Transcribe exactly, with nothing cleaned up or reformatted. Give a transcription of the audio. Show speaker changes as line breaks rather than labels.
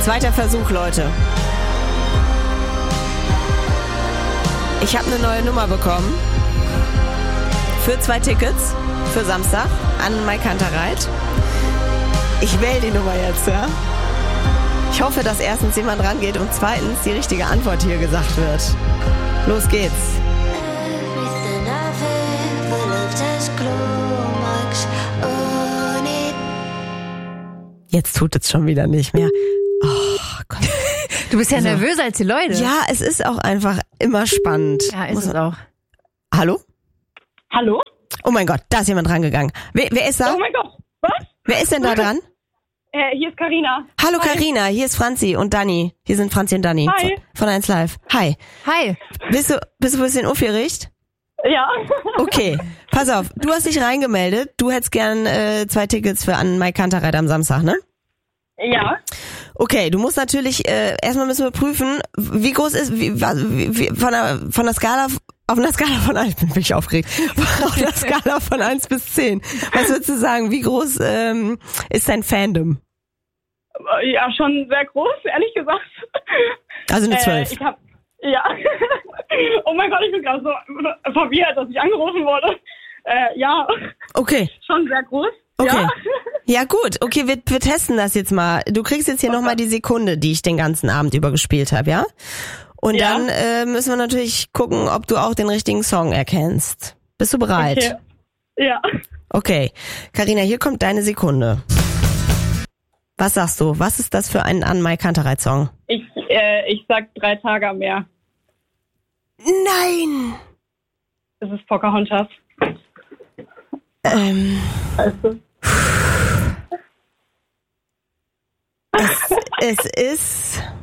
Zweiter Versuch, Leute. Ich habe eine neue Nummer bekommen. Für zwei Tickets für Samstag an Mike Kantereit. Ich wähle die Nummer jetzt, ja? Ich hoffe, dass erstens jemand rangeht und zweitens die richtige Antwort hier gesagt wird. Los geht's. Jetzt tut es schon wieder nicht mehr. Oh Gott.
Du bist ja
also,
nervöser als die Leute.
Ja, es ist auch einfach immer spannend.
Ja, ist
Muss
es auch.
Hallo?
Hallo?
Oh mein Gott, da ist jemand rangegangen. Wer, wer ist da?
Oh mein Gott, was?
Wer ist denn da dran?
Äh, hier ist Carina.
Hallo Carina, hier ist Franzi und Dani. Hier sind Franzi und Dani
Hi.
von, von eins Live. Hi.
Hi.
Bist du, bist du ein bisschen aufgeregt?
Ja.
Okay, pass auf, du hast dich reingemeldet. Du hättest gern äh, zwei Tickets für an Mike Kantereit am Samstag, ne?
Ja.
Okay, du musst natürlich, äh, erstmal müssen wir prüfen, wie groß ist, wie, wie, wie von der, von der Skala, auf einer Skala von eins, bin ich aufgeregt, auf einer Skala von eins bis zehn. Was würdest du sagen, wie groß ähm, ist dein Fandom?
Ja, schon sehr groß, ehrlich gesagt.
Also eine zwölf.
Äh, ich hab, ja. Oh mein Gott, ich bin gerade so verwirrt, dass ich angerufen wurde. Äh, ja.
Okay.
Schon sehr groß.
Okay.
Ja,
ja gut, okay, wir, wir testen das jetzt mal. Du kriegst jetzt hier
okay.
nochmal die Sekunde, die ich den ganzen Abend über gespielt habe, ja? Und
ja.
dann äh, müssen wir natürlich gucken, ob du auch den richtigen Song erkennst. Bist du bereit?
Okay. Ja.
Okay. Carina, hier kommt deine Sekunde. Was sagst du? Was ist das für ein an Mike Kantereit Song?
Ich, äh, ich sag drei Tage am Meer.
Nein!
Das ist Pocahontas.
Ähm.
Weißt du?
Es, es ist